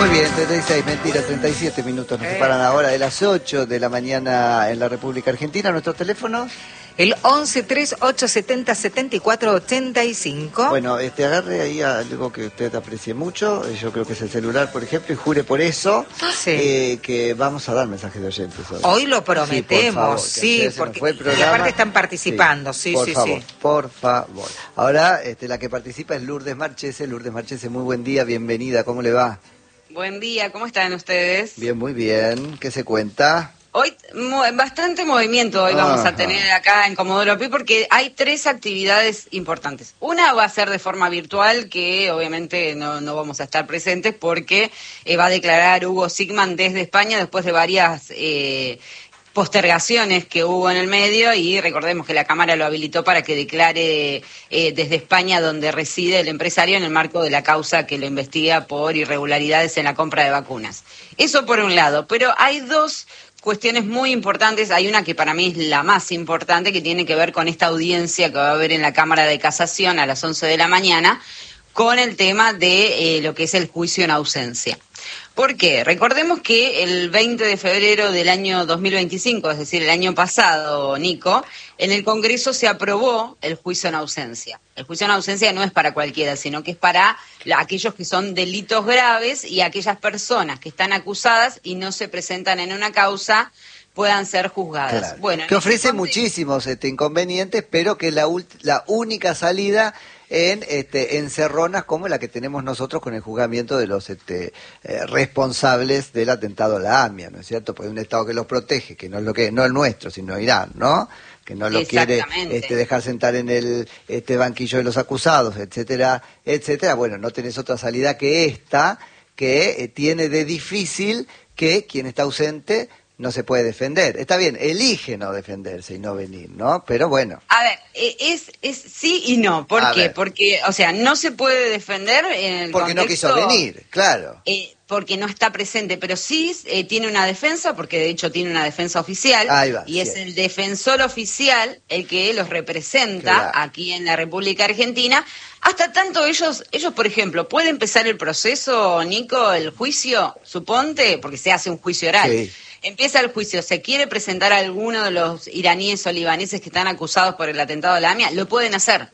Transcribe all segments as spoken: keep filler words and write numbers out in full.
Muy bien, treinta y seis, mentira, treinta y siete minutos nos separan ahora de las ocho de la mañana en la República Argentina. ¿Nuestro teléfono? El once, tres, ocho, setenta, setenta y cuatro, ochenta y cinco. Bueno, este, agarre ahí algo que usted aprecie mucho, yo creo que es el celular, por ejemplo, y jure por eso Sí. eh, que vamos a dar mensajes de oyentes hoy. Hoy lo prometemos, Sí, sí, por favor, que ayer se nos fue porque el programa. y aparte están participando, sí, por sí, favor, sí. Por favor. Ahora, este, la que participa es Lourdes Marchese. Lourdes Marchese, muy buen día, bienvenida, ¿cómo le va? Buen día, ¿cómo están ustedes? Bien, muy bien, ¿qué se cuenta? Hoy mo- bastante movimiento hoy vamos Ajá. a tener acá en Comodoro Pi porque hay tres actividades importantes. Una va a ser de forma virtual, que obviamente no, no vamos a estar presentes porque eh, va a declarar Hugo Sigman desde España después de varias eh, postergaciones que hubo en el medio, y recordemos que la Cámara lo habilitó para que declare eh, desde España, donde reside el empresario, en el marco de la causa que lo investiga por irregularidades en la compra de vacunas. Eso por un lado, pero hay dos cuestiones muy importantes. Hay una que para mí es la más importante, que tiene que ver con esta audiencia que va a haber en la Cámara de Casación a las once de la mañana, con el tema de eh, lo que es el juicio en ausencia. ¿Por qué? Recordemos que el veinte de febrero del año dos mil veinticinco, es decir, el año pasado, Nico, en el Congreso se aprobó el juicio en ausencia. El juicio en ausencia no es para cualquiera, sino que es para la, aquellos que son delitos graves y aquellas personas que están acusadas y no se presentan en una causa puedan ser juzgadas. Claro. Bueno, que ofrece conte- muchísimos este, inconvenientes, pero que la, ult- la única salida en este, encerronas como la que tenemos nosotros con el juzgamiento de los este, eh, responsables del atentado a la AMIA, ¿no es cierto? Pues un Estado que los protege, que no es lo que no el nuestro, sino Irán, ¿no? Que no lo quiere este, dejar sentar en el este banquillo de los acusados, etcétera, etcétera. Bueno, no tenés otra salida que esta, que eh, tiene de difícil que quien está ausente no se puede defender. Está bien, elige no defenderse y no venir, ¿no? Pero bueno. A ver, eh, es, es sí y no. ¿Por A qué? ver. Porque, o sea, no se puede defender en el Porque no contexto, quiso venir, claro. Eh, porque no está presente, pero sí eh, tiene una defensa, porque de hecho tiene una defensa oficial, Ahí va, y es cierto. el defensor oficial el que los representa Claro. aquí en la República Argentina. Hasta tanto ellos, ellos por ejemplo, puede empezar el proceso, Nico, el juicio, suponte, porque se hace un juicio oral. Sí. Empieza el juicio, se quiere presentar a alguno de los iraníes o libaneses que están acusados por el atentado a la AMIA, lo pueden hacer.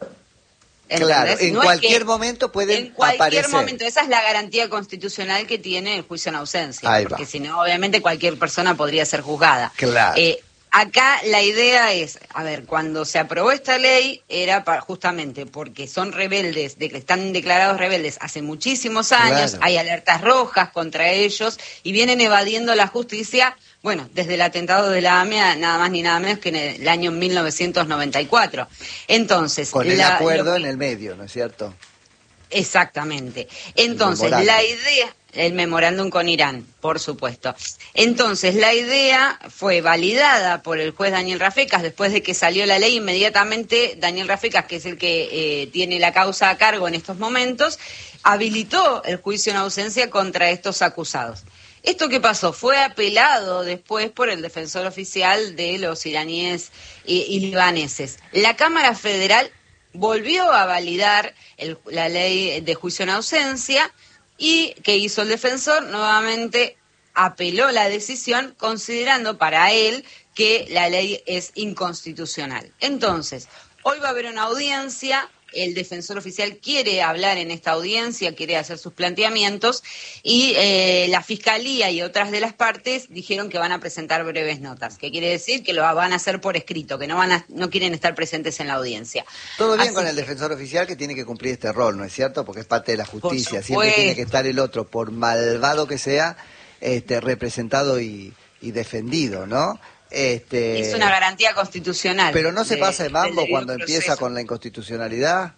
Claro, ¿Entendés? en No es cualquier que- momento pueden En cualquier aparecer. momento, esa es la garantía constitucional que tiene el juicio en ausencia, Ahí va. porque si no, obviamente cualquier persona podría ser juzgada. Claro. Eh, acá la idea es, a ver, cuando se aprobó esta ley era para, justamente porque son rebeldes, de que están declarados rebeldes hace muchísimos años, Claro. hay alertas rojas contra ellos y vienen evadiendo la justicia. Bueno, desde el atentado de la AMIA, nada más ni nada menos que en el año mil novecientos noventa y cuatro. Entonces, Con el la- acuerdo lo en que- el medio, ¿no es cierto? Exactamente. Entonces, memorándum. la idea, el memorándum con Irán, por supuesto. Entonces, la idea fue validada por el juez Daniel Rafecas después de que salió la ley. Inmediatamente, Daniel Rafecas, que es el que eh, tiene la causa a cargo en estos momentos, habilitó el juicio en ausencia contra estos acusados. ¿Esto qué pasó? Fue apelado después por el defensor oficial de los iraníes y, y libaneses. La Cámara Federal volvió a validar el- la ley de juicio en ausencia, y ¿qué hizo el defensor? Nuevamente apeló la decisión, considerando para él que la ley es inconstitucional. Entonces, hoy va a haber una audiencia. El defensor oficial quiere hablar en esta audiencia, quiere hacer sus planteamientos, y eh, la Fiscalía y otras de las partes dijeron que van a presentar breves notas, que quiere decir que lo van a hacer por escrito, que no van a, no quieren estar presentes en la audiencia. Todo bien Así con el que- defensor oficial, que tiene que cumplir este rol, ¿no es cierto? Porque es parte de la justicia. Por Siempre tiene que supuesto. estar el otro, por malvado que sea, este, representado y, y defendido, ¿no? Este, Es una garantía constitucional. pero no se de- pasa de del mambo debido cuando empieza proceso. con la inconstitucionalidad.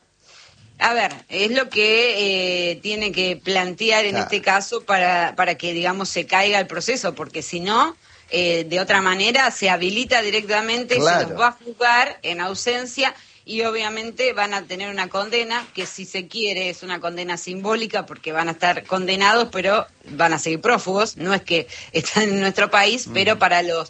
A ver, es lo que eh, tiene que plantear en Claro. este caso para, para que, digamos, se caiga el proceso, porque si no, eh, de otra manera se habilita directamente, Claro. se los va a juzgar en ausencia, y obviamente van a tener una condena que, si se quiere, es una condena simbólica, porque van a estar condenados, pero van a seguir prófugos. No es que están en nuestro país, pero para los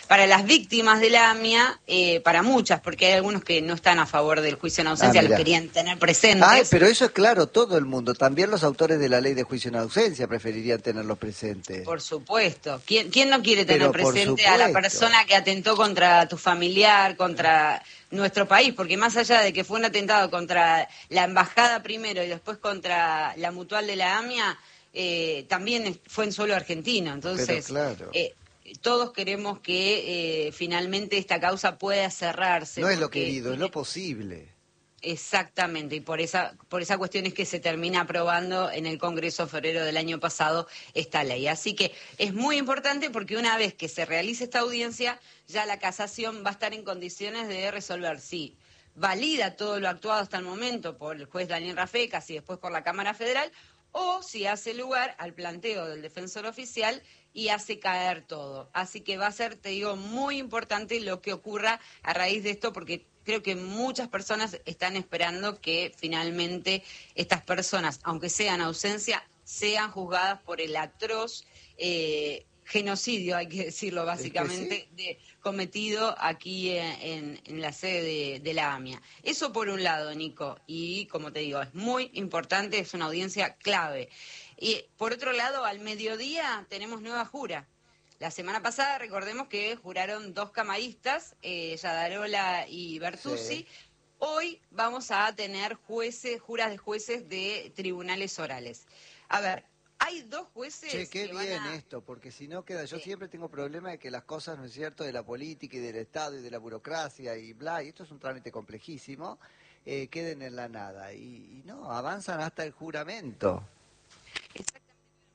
para las víctimas de la AMIA, eh, para muchas, porque hay algunos que no están a favor del juicio en ausencia, Ah, los querían tener presentes. Ay, pero eso es claro, todo el mundo, también los autores de la ley de juicio en ausencia preferirían tenerlos presentes. Por supuesto. ¿Quién, quién no quiere tener Pero, presente a la persona que atentó contra tu familiar, contra nuestro país? Porque más allá de que fue un atentado contra la embajada primero y después contra la mutual de la AMIA, eh, también fue en suelo argentino. Entonces, Pero claro. eh, todos queremos que eh, finalmente esta causa pueda cerrarse. No es lo porque, querido, es lo posible. Exactamente, y por esa, por esa cuestión es que se termina aprobando en el Congreso en febrero del año pasado esta ley. Así que es muy importante porque una vez que se realice esta audiencia, ya la casación va a estar en condiciones de resolver si valida todo lo actuado hasta el momento por el juez Daniel Rafecas y después por la Cámara Federal, o si hace lugar al planteo del defensor oficial y hace caer todo. Así que va a ser, te digo, muy importante lo que ocurra a raíz de esto, porque creo que muchas personas están esperando que finalmente estas personas, aunque sean ausencia, sean juzgadas por el atroz eh, genocidio, hay que decirlo básicamente, es que sí. de, cometido aquí en, en la sede de, de la AMIA. Eso por un lado, Nico, y como te digo, es muy importante, es una audiencia clave. Y por otro lado, al mediodía tenemos nueva jura. La semana pasada, recordemos que juraron dos camaristas, eh, Yadarola y Bertuzzi. Sí. Hoy vamos a tener jueces, juras de jueces de tribunales orales. A ver, hay dos jueces. Che, qué que bien van a... esto, porque si no queda, yo sí. siempre tengo problema de que las cosas, ¿no es cierto?, de la política y del Estado y de la burocracia y bla, y esto es un trámite complejísimo, eh, queden en la nada. Y, y no, avanzan hasta el juramento. Exactamente.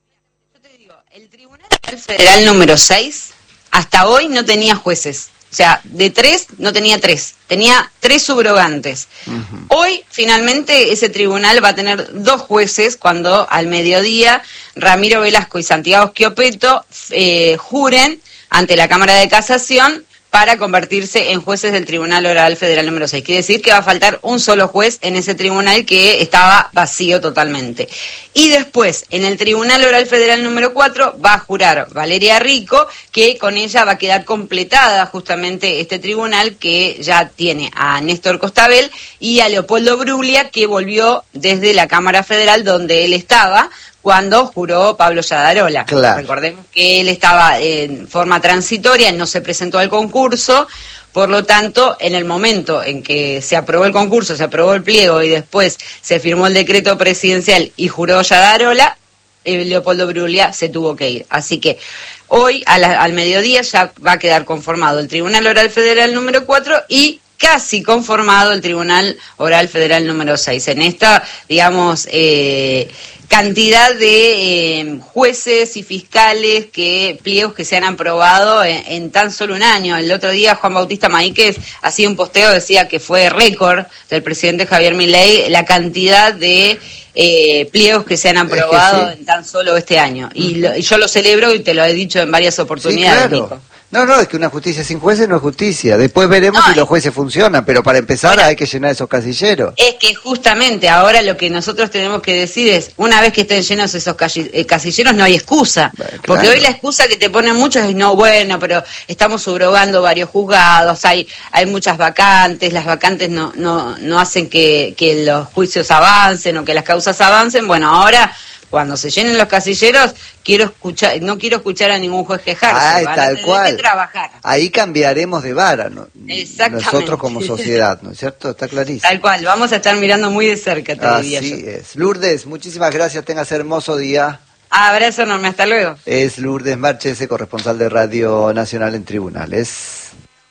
Yo te digo, el Tribunal Federal número seis hasta hoy no tenía jueces. O sea, de tres no tenía tres, tenía tres subrogantes. Uh-huh. Hoy, finalmente, ese tribunal va a tener dos jueces cuando al mediodía Ramiro Velasco y Santiago Schiopetto eh, juren ante la Cámara de Casación para convertirse en jueces del Tribunal Oral Federal número seis. Quiere decir que va a faltar un solo juez en ese tribunal que estaba vacío totalmente. Y después, en el Tribunal Oral Federal número cuatro, va a jurar Valeria Rico, que con ella va a quedar completada justamente este tribunal que ya tiene a Néstor Costabel y a Leopoldo Bruglia, que volvió desde la Cámara Federal donde él estaba, cuando juró Pablo Yadarola. Claro. Recordemos que él estaba en forma transitoria, no se presentó al concurso, por lo tanto, en el momento en que se aprobó el concurso, se aprobó el pliego y después se firmó el decreto presidencial y juró Yadarola, eh, Leopoldo Bruglia se tuvo que ir. Así que hoy a la, al mediodía ya va a quedar conformado el Tribunal Oral Federal número cuatro y casi conformado el Tribunal Oral Federal número seis. En esta, digamos, eh, cantidad de eh, jueces y fiscales, que pliegos que se han aprobado en, en tan solo un año. El otro día Juan Bautista Maíquez hacía un posteo, decía que fue récord del presidente Javier Milei la cantidad de eh, pliegos que se han aprobado es que sí. en tan solo este año. Y, lo, y yo lo celebro y te lo he dicho en varias oportunidades, sí, claro. Nico. No, no, es que una justicia sin jueces no es justicia. Después veremos no, si los jueces funcionan, pero para empezar bueno, hay que llenar esos casilleros. Es que justamente ahora lo que nosotros tenemos que decir es, una vez que estén llenos esos casilleros no hay excusa. Bueno, claro. Porque hoy la excusa que te ponen muchos es, no, bueno, pero estamos subrogando varios juzgados, hay hay muchas vacantes, las vacantes no no no hacen que, que los juicios avancen o que las causas avancen. Bueno, ahora... Cuando se llenen los casilleros, quiero escuchar, no quiero escuchar a ningún juez quejarse. Ay, van tal a tener cual. que trabajar. Ahí cambiaremos de vara, ¿no? Exactamente. Nosotros como sociedad, ¿no es cierto? Está clarísimo. Tal cual, vamos a estar mirando muy de cerca, te diría yo. Así es. Lourdes, muchísimas gracias, tengas hermoso día. Abrazo enorme, hasta luego. Es Lourdes Marchese, corresponsal de Radio Nacional en Tribunales.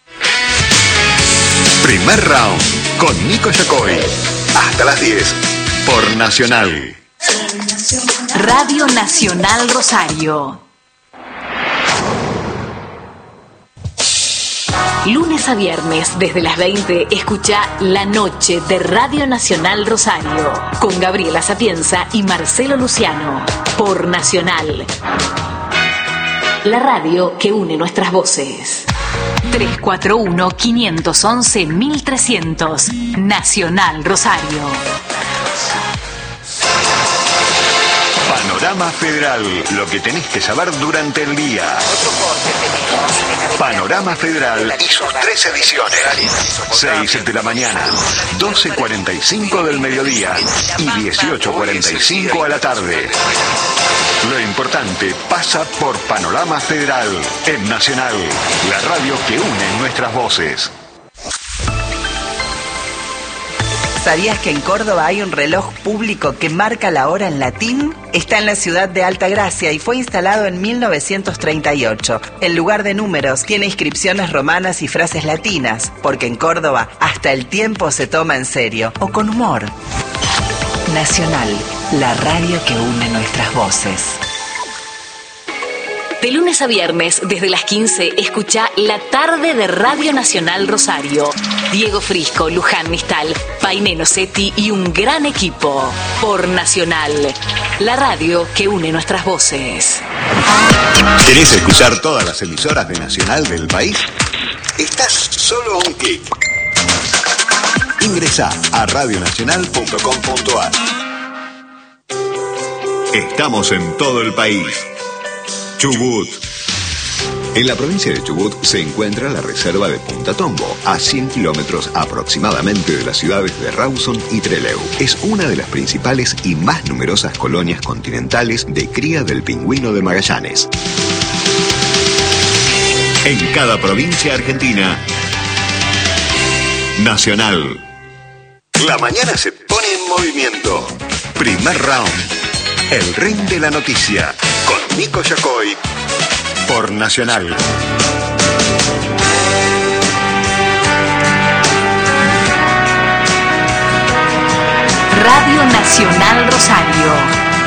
Primer round con Nico Yacoy. Hasta las diez por Nacional. Radio Nacional Rosario. Lunes a viernes desde las veinte escucha La Noche de Radio Nacional Rosario con Gabriela Sapienza y Marcelo Luciano por Nacional. La radio que une nuestras voces. tres cuatro uno, cinco once, mil trescientos Nacional Rosario. Panorama Panorama Federal, lo que tenés que saber durante el día. Panorama Federal y sus tres ediciones. seis de la mañana, doce cuarenta y cinco del mediodía y dieciocho cuarenta y cinco a la tarde. Lo importante pasa por Panorama Federal, en Nacional, la radio que une nuestras voces. ¿Sabías que en Córdoba hay un reloj público que marca la hora en latín? Está en la ciudad de Altagracia y fue instalado en mil novecientos treinta y ocho. En lugar de números, tiene inscripciones romanas y frases latinas, porque en Córdoba hasta el tiempo se toma en serio, o con humor. Nacional, la radio que une nuestras voces. De lunes a viernes, desde las quince, escucha La Tarde de Radio Nacional Rosario. Diego Frisco, Luján Mistal, Painé Nocetti y un gran equipo. Por Nacional, la radio que une nuestras voces. ¿Querés escuchar todas las emisoras de Nacional del país? Estás solo a un clic. Ingresá a radionacional punto com punto a r. Estamos en todo el país. Chubut. En la provincia de Chubut se encuentra la reserva de Punta Tombo, a cien kilómetros aproximadamente de las ciudades de Rawson y Trelew. Es una de las principales y más numerosas colonias continentales de cría del pingüino de Magallanes. En cada provincia argentina, Nacional. La mañana se pone en movimiento. Primer round. El ring de la noticia. Con Nico Yacoy. Por Nacional. Radio Nacional Rosario.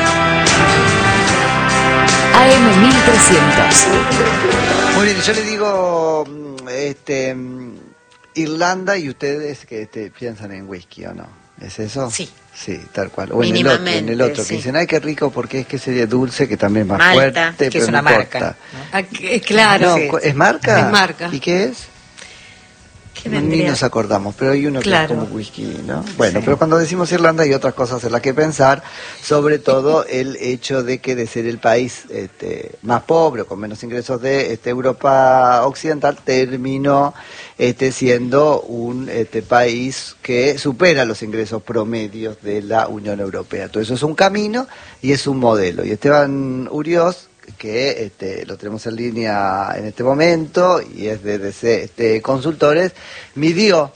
A M mil trescientos. Muy bien, yo le digo este, Irlanda y ustedes que este, piensan en whisky, ¿o no? ¿Es eso? Sí. Sí, tal cual. O en el otro, en el otro sí. que dicen, ay, qué rico, porque es que sería dulce, que también es más Malta, fuerte, que es pero una no marca. importa. Ah, que- claro. No, Sí. ¿es marca? Es marca. ¿Y qué es? ¿Qué Ni vendría? nos acordamos, pero hay uno Claro. que es como whisky, ¿no? Bueno, Sí. pero cuando decimos Irlanda hay otras cosas en las que pensar, sobre todo el hecho de que de ser el país este, más pobre o con menos ingresos de este, Europa Occidental, terminó este, siendo un este, país que supera los ingresos promedios de la Unión Europea. Todo eso es un camino y es un modelo. Y Esteban Uriós, que este, lo tenemos en línea en este momento y es de D C este, Consultores, midió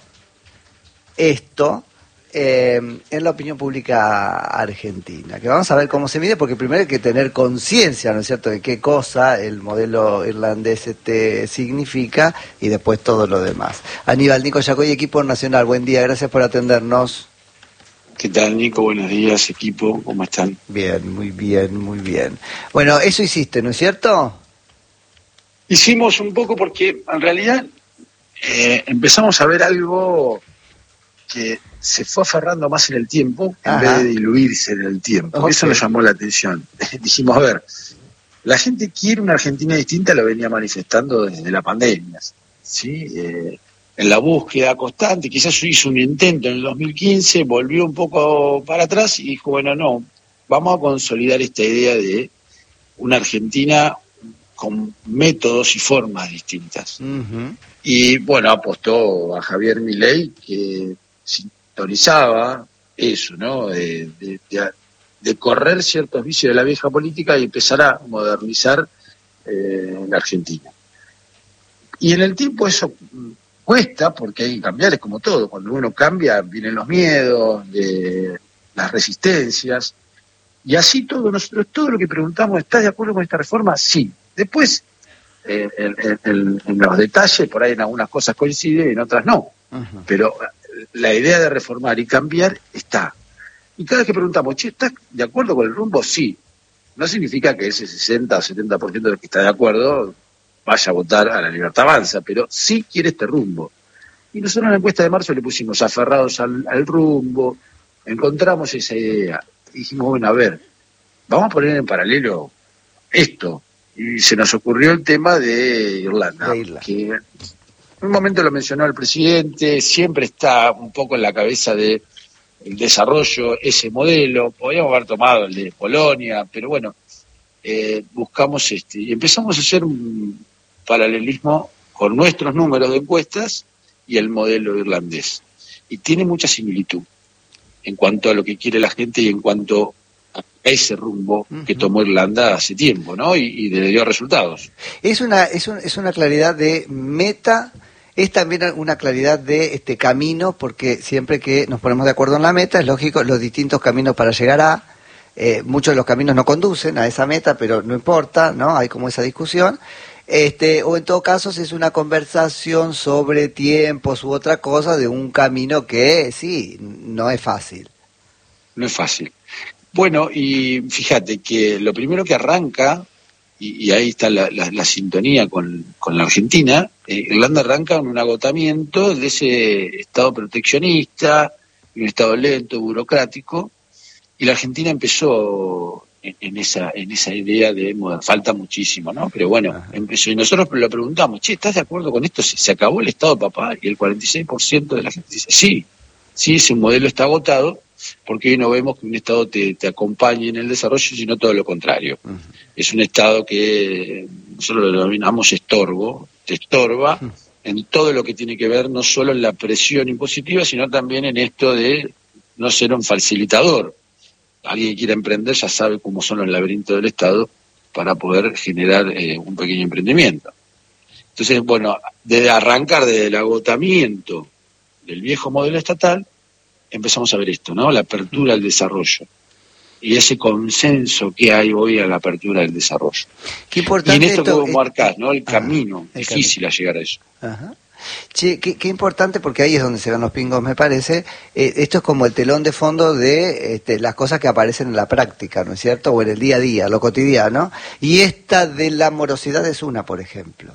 esto eh, en la opinión pública argentina, que vamos a ver cómo se mide, porque primero hay que tener conciencia, ¿no es cierto?, de qué cosa el modelo irlandés este significa y después todo lo demás. Aníbal, Nico Yacoy, equipo nacional, buen día, gracias por atendernos. ¿Qué tal, Nico? Buenos días, equipo. ¿Cómo están? Bien, muy bien, muy bien. Bueno, eso hiciste, ¿no es cierto? Hicimos un poco porque, en realidad, eh, empezamos a ver algo que se fue aferrando más en el tiempo en Ajá. vez de diluirse en el tiempo. Ok. Eso nos llamó la atención. Dijimos, a ver, la gente quiere una Argentina distinta, lo venía manifestando desde la pandemia, ¿sí? Eh, en la búsqueda constante, quizás hizo un intento en el dos mil quince, volvió un poco para atrás y dijo, bueno, no, vamos a consolidar esta idea de una Argentina con métodos y formas distintas. Uh-huh. Y bueno, apostó a Javier Milei, que sintonizaba eso, ¿no? De, de, de, de correr ciertos vicios de la vieja política y empezar a modernizar eh, la Argentina. Y en el tiempo eso cuesta, porque hay que cambiar, es como todo, cuando uno cambia vienen los miedos, de las resistencias, y así todo, nosotros todo lo que preguntamos, ¿estás de acuerdo con esta reforma? Sí. Después, eh, en, en, en los detalles, por ahí en algunas cosas coinciden y en otras no, Uh-huh. pero la idea de reformar y cambiar está. Y cada vez que preguntamos, che, ¿estás de acuerdo con el rumbo? Sí. No significa que ese sesenta o setenta por ciento de los que está de acuerdo vaya a votar a la Libertad Avanza, pero sí quiere este rumbo. Y nosotros en la encuesta de marzo le pusimos aferrados al, al rumbo, encontramos esa idea. Y dijimos, bueno, a ver, vamos a poner en paralelo esto. Y se nos ocurrió el tema de Irlanda, De Irlanda. que en un momento lo mencionó el presidente, siempre está un poco en la cabeza de el desarrollo, ese modelo, podríamos haber tomado el de Polonia, pero bueno, eh, buscamos este, y empezamos a hacer un paralelismo con nuestros números de encuestas y el modelo irlandés. Y tiene mucha similitud en cuanto a lo que quiere la gente y en cuanto a ese rumbo uh-huh. que tomó Irlanda hace tiempo, ¿no? Y, y le dio resultados. Es una, es, un, es una claridad de meta, es también una claridad de este camino, porque siempre que nos ponemos de acuerdo en la meta, es lógico, los distintos caminos para llegar a, eh, muchos de los caminos no conducen a esa meta, pero no importa, ¿no? Hay como esa discusión. Este, o en todo caso, si es una conversación sobre tiempos u otra cosa de un camino que sí, no es fácil. No es fácil. Bueno, y fíjate que lo primero que arranca, y, y ahí está la, la, la sintonía con, con la Argentina, eh, Irlanda arranca en un agotamiento de ese Estado proteccionista, un Estado lento, burocrático, y la Argentina empezó en, en esa en esa idea de bueno, falta muchísimo, ¿no? Pero bueno, Ajá. empezó, y nosotros lo preguntamos, che, ¿estás de acuerdo con esto? ¿Se, se acabó el Estado de papá? Y el cuarenta y seis por ciento de la gente dice, sí, sí, ese modelo está agotado, porque hoy no vemos que un Estado te, te acompañe en el desarrollo, sino todo lo contrario. Uh-huh. Es un Estado que nosotros lo denominamos estorbo, te estorba uh-huh. en todo lo que tiene que ver no solo en la presión impositiva, sino también en esto de no ser un facilitador. Alguien que quiera emprender ya sabe cómo son los laberintos del Estado para poder generar eh, un pequeño emprendimiento. Entonces, bueno, de arrancar desde el agotamiento del viejo modelo estatal, empezamos a ver esto, ¿no? La apertura al desarrollo. Y ese consenso que hay hoy a la apertura del desarrollo. Qué importante y en esto, esto que vos es... marcás, ¿no? El ah, camino, el difícil camino. a llegar a eso. Ajá. Che, qué, qué importante, porque ahí es donde se dan los pingos, me parece. Eh, esto es como el telón de fondo de este, las cosas que aparecen en la práctica, ¿no es cierto? O en el día a día, lo cotidiano. Y esta de la morosidad es una, por ejemplo,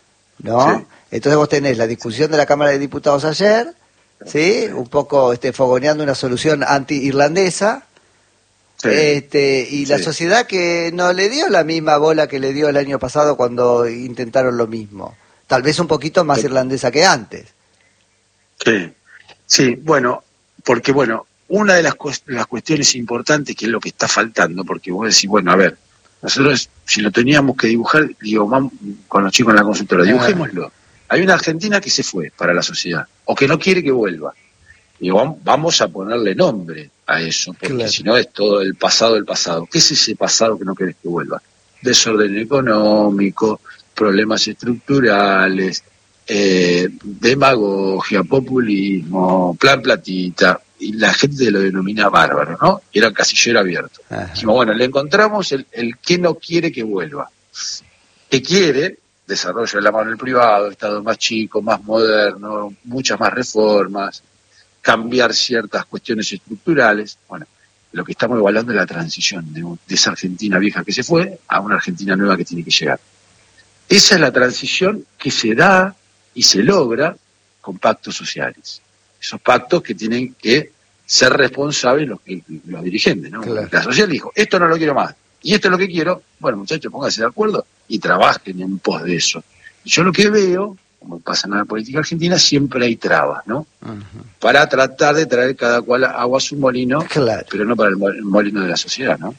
¿no? Sí. Entonces vos tenés la discusión de la Cámara de Diputados ayer, ¿sí? Un poco este, fogoneando una solución anti-irlandesa. Sí. Este, y sí. La sociedad que no le dio la misma bola que le dio el año pasado cuando intentaron lo mismo. Tal vez un poquito más sí. irlandesa que antes. Sí, sí, bueno, porque bueno, una de las, cuest- las cuestiones importantes que es lo que está faltando, porque vos decís, bueno, a ver, nosotros si lo teníamos que dibujar, digo, vamos con los chicos en la consultora, dibujémoslo. Hay una Argentina que se fue para la sociedad, o que no quiere que vuelva. Digo, vamos a ponerle nombre a eso, porque claro. si no es todo el pasado del pasado. ¿Qué es ese pasado que no querés que vuelva? Desorden económico, problemas estructurales, eh, demagogia, populismo, plan platita, y la gente lo denomina bárbaro, ¿no? Y era casillero abierto. Ajá. Dijimos, bueno, le encontramos el, el que no quiere que vuelva. Que quiere desarrollo de la mano del privado, Estado más chico, más moderno, muchas más reformas, cambiar ciertas cuestiones estructurales. Bueno, lo que estamos evaluando es la transición de, de esa Argentina vieja que se fue a una Argentina nueva que tiene que llegar. Esa es la transición que se da y se logra con pactos sociales. Esos pactos que tienen que ser responsables los, los dirigentes, ¿no? Claro. La social dijo, esto no lo quiero más, y esto es lo que quiero. Bueno, muchachos, pónganse de acuerdo y trabajen en pos de eso. Y yo lo que veo, como pasa en la política argentina, siempre hay trabas, ¿no? Uh-huh. Para tratar de traer cada cual agua a su molino, claro. pero no para el molino de la sociedad, ¿no?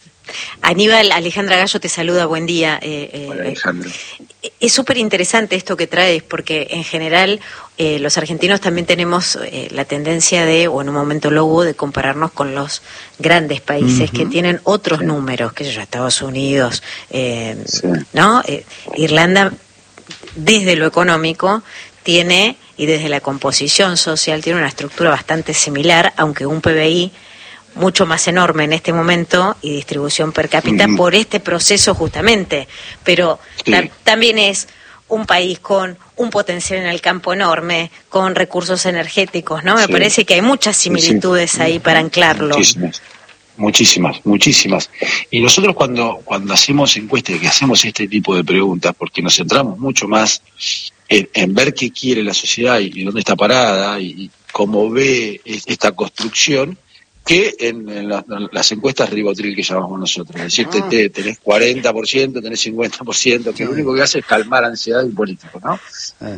Aníbal, Alejandra Gallo te saluda, buen día. Eh, Hola, Alejandra. Eh, es súper interesante esto que traes, porque en general eh, los argentinos también tenemos eh, la tendencia de, o en un momento lo hubo, de compararnos con los grandes países uh-huh. que tienen otros sí. números, que yo, Estados Unidos, eh, sí. ¿no? Eh, Irlanda, desde lo económico, tiene, y desde la composición social, tiene una estructura bastante similar, aunque un P B I mucho más enorme en este momento y distribución per cápita uh-huh. por este proceso justamente, pero sí. ta- también es un país con un potencial en el campo enorme, con recursos energéticos, ¿no? Me sí. parece que hay muchas similitudes sí. ahí para anclarlo. Muchísimas, muchísimas, muchísimas. Y nosotros cuando, cuando hacemos encuestas, que hacemos este tipo de preguntas, porque nos centramos mucho más en, en ver qué quiere la sociedad y, y dónde está parada y, y cómo ve esta construcción, que en, en, la, en las encuestas ribotril que llamamos nosotros. Es decir, ah. te, tenés cuarenta por ciento, tenés cincuenta por ciento, que ah. lo único que hace es calmar ansiedad de un político, ¿no? Ah.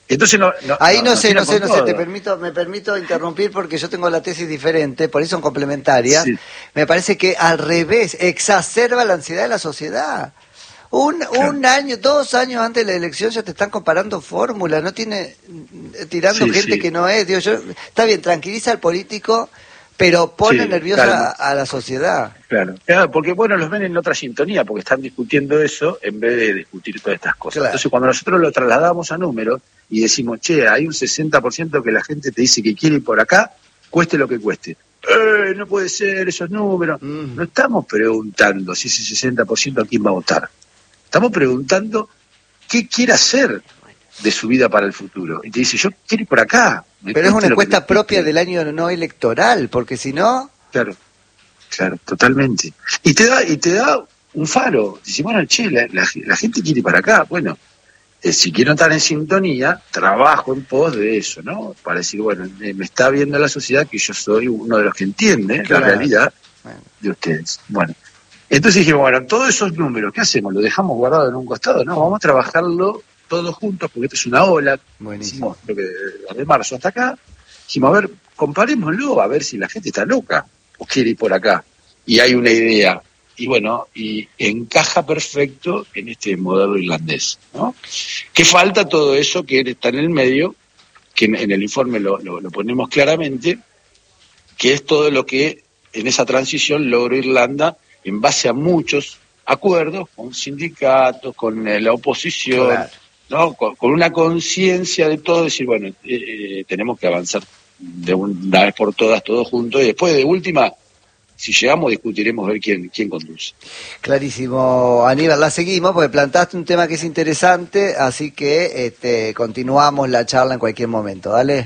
Entonces no, no Ahí no, no sé, no sé, no sé, todo. te permito, me permito interrumpir porque yo tengo la tesis diferente, por eso son complementarias. Sí. Me parece que al revés, exacerba la ansiedad de la sociedad. Un, Claro. un año, dos años antes de la elección ya te están comparando fórmulas, no tiene, tirando Sí, gente sí. que no es. Digo, yo, está bien, tranquiliza al político, pero pone Sí, nerviosa calma. a, a la sociedad. Claro, claro, porque bueno, los ven en otra sintonía, porque están discutiendo eso en vez de discutir todas estas cosas. Claro. Entonces, cuando nosotros lo trasladamos a números y decimos, che, hay un sesenta por ciento que la gente te dice que quiere ir por acá, cueste lo que cueste. ¡Eh, no puede ser esos números! Mm. No estamos preguntando si ese sesenta por ciento a quién va a votar. Estamos preguntando qué quiere hacer de su vida para el futuro. Y te dice, yo quiero ir por acá. Me Pero es cueste una lo que encuesta me propia cueste. del año no electoral, porque si no... Claro, claro, totalmente. Y te da, y te da un faro. Dice, bueno, che, la, la- la gente quiere ir para acá. Bueno, eh, si quiero estar en sintonía, trabajo en pos de eso, ¿no? Para decir, bueno, eh, me está viendo la sociedad que yo soy uno de los que entiende Claro. la realidad Bueno. de ustedes. Bueno, entonces dije, bueno, todos esos números, ¿qué hacemos? ¿Lo dejamos guardado en un costado? No, vamos a trabajarlo todos juntos, porque esto es una ola. Buenísimo. Hicimos, creo que de marzo hasta acá. Dijimos, a ver, comparémoslo, a ver si la gente está loca o quiere ir por acá. Y hay una idea. Y bueno, y encaja perfecto en este modelo irlandés, ¿no? Que falta todo eso que está en el medio, que en, en el informe lo, lo, lo ponemos claramente, que es todo lo que en esa transición logró Irlanda en base a muchos acuerdos con sindicatos, con eh, la oposición, Claro. ¿no? Con, con una conciencia de todo, decir, bueno, eh, eh, tenemos que avanzar de una vez por todas, todos juntos, y después de última, si llegamos, discutiremos ver quién, quién conduce. Clarísimo, Aníbal, la seguimos porque plantaste un tema que es interesante, así que este, continuamos la charla en cualquier momento, ¿dale?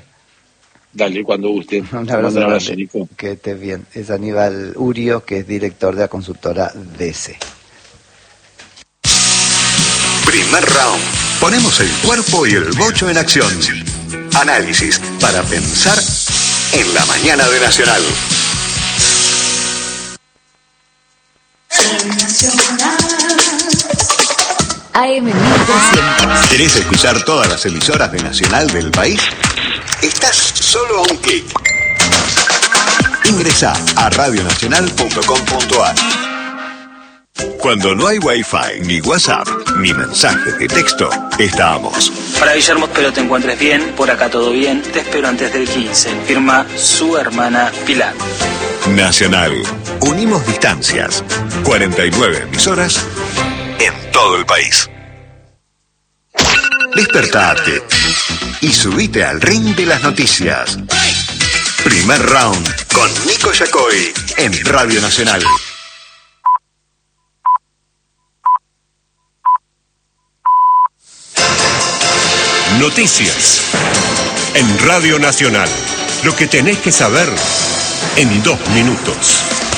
Dale, cuando guste. Un Te abrazo, mando un abrazo, grande. Nico. Que estés bien. Es Aníbal Urio, que es director de la consultora D S. Primer round. Ponemos el cuerpo y el bocho en acción. Análisis para pensar en la mañana de Nacional. A M mil trescientos. ¿Querés escuchar todas las emisoras de Nacional del país? Estás solo a un clic. Ingresa a radionacional punto com punto a r. Cuando no hay Wi-Fi, ni WhatsApp, ni mensajes de texto, estamos. Para Guillermo, espero te encuentres bien, por acá todo bien, te espero antes del quince, firma su hermana Pilar. Nacional. Unimos distancias. cuarenta y nueve emisoras en todo el país. Despertate y subite al ring de las noticias. Primer round con Nico Yacoy en Radio Nacional. Noticias en Radio Nacional. Lo que tenés que saber en dos minutos.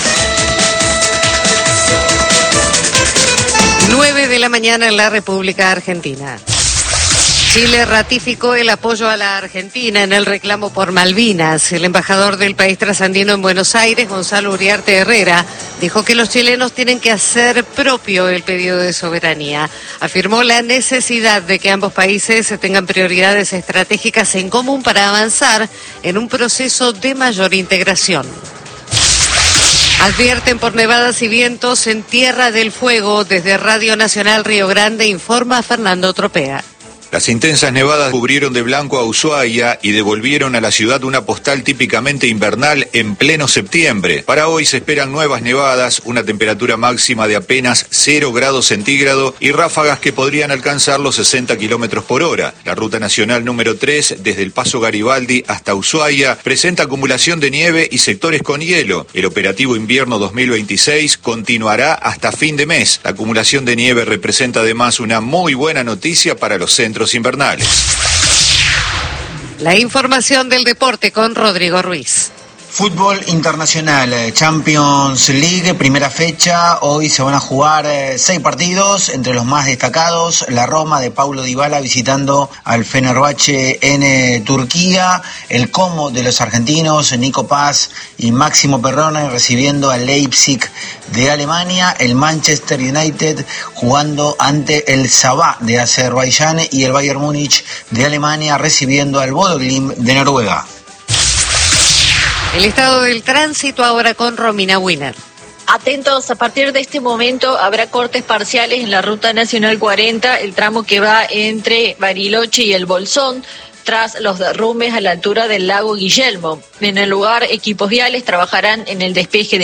nueve de la mañana en la República Argentina. Chile ratificó el apoyo a la Argentina en el reclamo por Malvinas. El embajador del país trasandino en Buenos Aires, Gonzalo Uriarte Herrera, dijo que los chilenos tienen que hacer propio el pedido de soberanía. Afirmó la necesidad de que ambos países tengan prioridades estratégicas en común para avanzar en un proceso de mayor integración. Advierten por nevadas y vientos en Tierra del Fuego. Desde Radio Nacional Río Grande informa Fernando Tropea. Las intensas nevadas cubrieron de blanco a Ushuaia y devolvieron a la ciudad una postal típicamente invernal en pleno septiembre. Para hoy se esperan nuevas nevadas, una temperatura máxima de apenas cero grados centígrados y ráfagas que podrían alcanzar los sesenta kilómetros por hora. La ruta nacional número tres, desde el Paso Garibaldi hasta Ushuaia, presenta acumulación de nieve y sectores con hielo. El operativo invierno dos mil veintiséis continuará hasta fin de mes. La acumulación de nieve representa además una muy buena noticia para los centros invernales. La información del deporte con Rodrigo Ruiz. Fútbol internacional, Champions League, primera fecha. Hoy se van a jugar eh, seis partidos, entre los más destacados, la Roma de Paulo Dybala visitando al Fenerbahce en eh, Turquía, el Como de los argentinos, Nico Paz y Máximo Perrone recibiendo al Leipzig de Alemania, el Manchester United jugando ante el Sabah de Azerbaiyán y el Bayern Múnich de Alemania recibiendo al Bodo Glimt de Noruega. El estado del tránsito ahora con Romina Winner. Atentos, a partir de este momento habrá cortes parciales en la Ruta Nacional cuarenta, el tramo que va entre Bariloche y El Bolsón, tras los derrumbes a la altura del lago Guillermo. En el lugar, equipos viales trabajarán en el despeje de